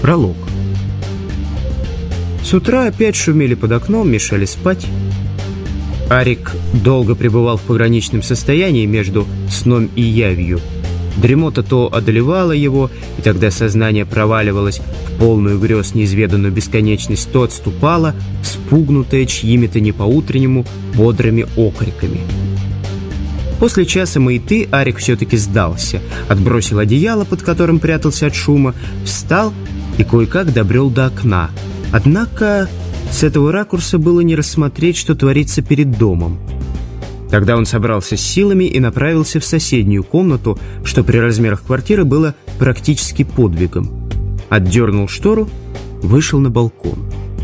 Пролог. С утра опять шумели под окном, мешали спать. Арик долго пребывал в пограничном состоянии между сном и явью. Дремота то одолевала его, и тогда сознание проваливалось в полную грез неизведанную бесконечность, то отступало, спугнутое чьими-то не по-утреннему бодрыми окриками. После часа маяты Арик все-таки сдался, отбросил одеяло, под которым прятался от шума, встал и кое-как добрел до окна. Однако с этого ракурса было не рассмотреть, что творится перед домом. Тогда он собрался с силами и направился в соседнюю комнату, что при размерах квартиры было практически подвигом. Отдернул штору, вышел на балкон.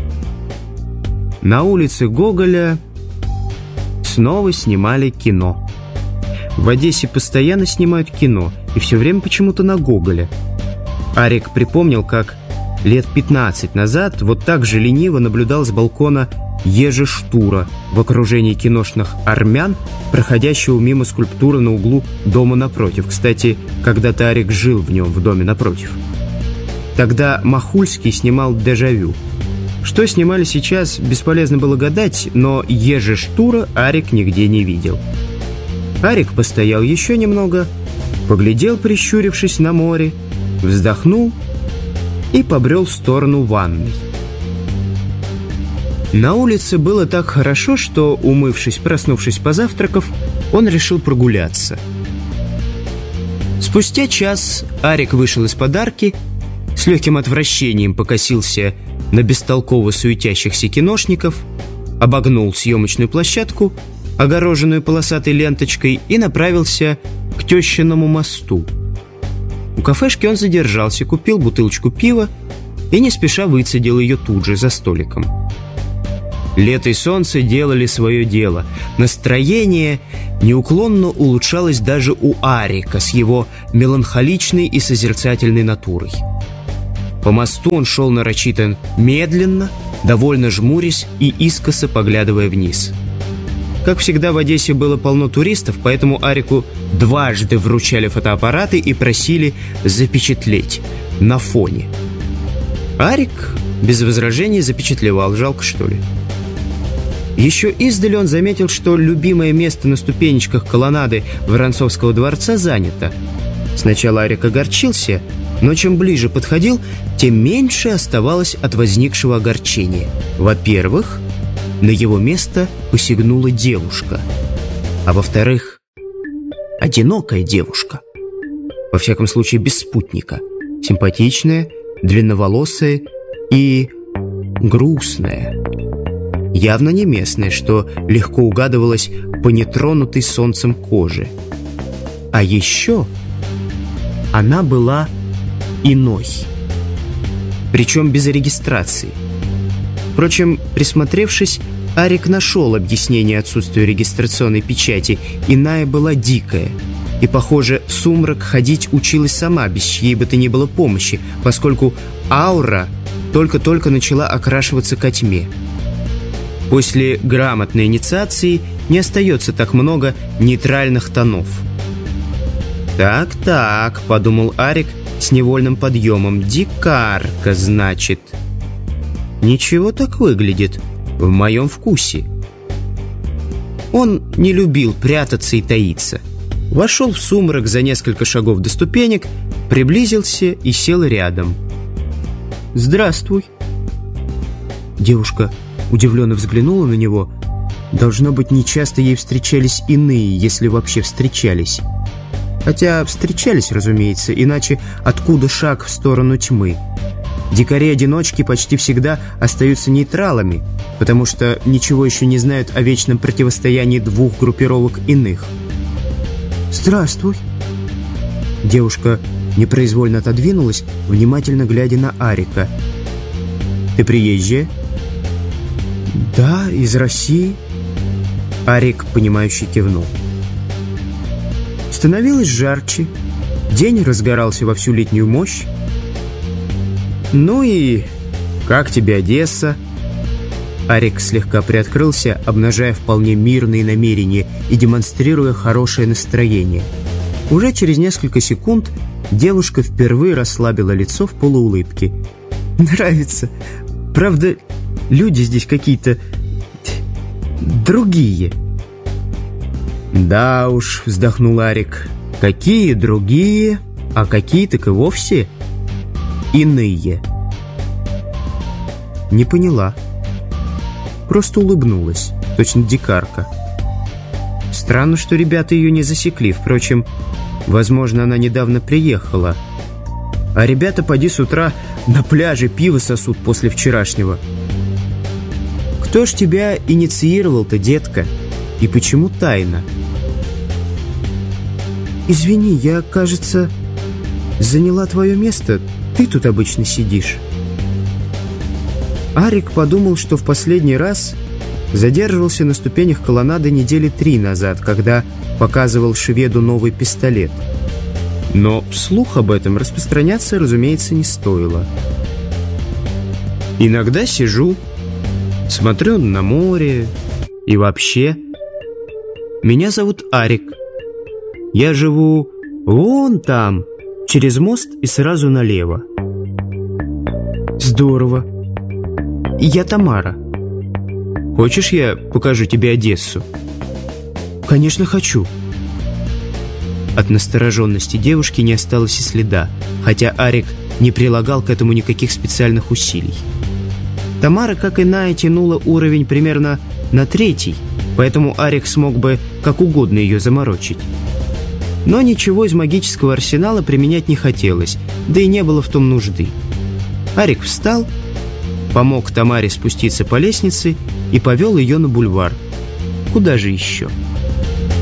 На улице Гоголя снова снимали кино. В Одессе постоянно снимают кино, и все время почему-то на Гоголя. Арик припомнил, как лет 15 назад вот так же лениво наблюдал с балкона Ежи Штура в окружении киношных армян, проходящего мимо скульптуры на углу дома напротив. Кстати, когда-то Арик жил в нем, в доме напротив. Тогда Махульский снимал «Дежавю». Что снимали сейчас, бесполезно было гадать, но Ежи Штура Арик нигде не видел. Арик постоял еще немного, поглядел, прищурившись на море, вздохнул и побрел в сторону ванной. На улице было так хорошо, что, умывшись, проснувшись, позавтракав, он решил прогуляться. Спустя час Арик вышел из подарки, с легким отвращением покосился на бестолково суетящихся киношников, обогнул съемочную площадку, огороженную полосатой ленточкой, и направился к Тещиному мосту. У кафешки он задержался, купил бутылочку пива и не спеша выцедил ее тут же за столиком. Лето и солнце делали свое дело. Настроение неуклонно улучшалось даже у Арика с его меланхоличной и созерцательной натурой. По мосту он шел нарочито медленно, довольно жмурясь и искоса поглядывая вниз. Как всегда, в Одессе было полно туристов, поэтому Арику дважды вручали фотоаппараты и просили запечатлеть на фоне. Арик без возражений запечатлевал, жалко что ли. Еще издали он заметил, что любимое место на ступенечках колоннады Воронцовского дворца занято. Сначала Арик огорчился, но чем ближе подходил, тем меньше оставалось от возникшего огорчения. Во-первых, на его место посягнула девушка. А во-вторых, одинокая девушка. Во всяком случае, без спутника. Симпатичная, длинноволосая и грустная. Явно не местная, что легко угадывалось по нетронутой солнцем коже. А еще она была иной. Причем без регистрации. Впрочем, присмотревшись, Арик нашел объяснение отсутствию регистрационной печати. Иная была дикая. И, похоже, в сумрак ходить училась сама, без чьей бы то ни было помощи, поскольку аура только-только начала окрашиваться ко тьме. После грамотной инициации не остается так много нейтральных тонов. «Так», — подумал Арик с невольным подъемом, — «дикарка, значит. Ничего так выглядит, в моем вкусе». Он не любил прятаться и таиться. Вошел в сумрак за несколько шагов до ступенек, приблизился и сел рядом. «Здравствуй». Девушка удивленно взглянула на него. Должно быть, нечасто ей встречались иные, если вообще встречались. Хотя встречались, разумеется, иначе откуда шаг в сторону тьмы? Дикари-одиночки почти всегда остаются нейтралами, потому что ничего еще не знают о вечном противостоянии двух группировок иных. «Здравствуй». Девушка непроизвольно отодвинулась, внимательно глядя на Арика. «Ты приезжая?» «Да, из России». Арик, понимающе кивнул. Становилось жарче, день разгорался во всю летнюю мощь. «Ну и как тебе Одесса?» Арик слегка приоткрылся, обнажая вполне мирные намерения и демонстрируя хорошее настроение. Уже через несколько секунд девушка впервые расслабила лицо в полуулыбке. Нравится. Правда, люди здесь какие-то другие. Да уж, вздохнул Арик. Какие другие, а какие так и вовсе иные. Не поняла. Просто улыбнулась, точно дикарка. Странно, что ребята ее не засекли. Впрочем, возможно, она недавно приехала. А ребята, поди, с утра на пляже пиво сосут после вчерашнего. Кто ж тебя инициировал-то, детка? И почему тайно? Извини, я, кажется, заняла твое место. Ты тут обычно сидишь. Арик подумал, что в последний раз задерживался на ступенях колоннады недели 3 назад, когда показывал шведу новый пистолет. Но слух об этом распространяться, разумеется, не стоило. Иногда сижу, смотрю на море и вообще. Меня зовут Арик. Я живу вон там, через мост и сразу налево. Здорово. Я Тамара. Хочешь, я покажу тебе Одессу? Конечно, хочу. От настороженности девушки не осталось и следа, хотя Арик не прилагал к этому никаких специальных усилий. Тамара, как и Ная, тянула уровень примерно на 3, поэтому Арик смог бы как угодно ее заморочить. Но ничего из магического арсенала применять не хотелось, да и не было в том нужды. Арик встал, помог Тамаре спуститься по лестнице и повел ее на бульвар. Куда же еще?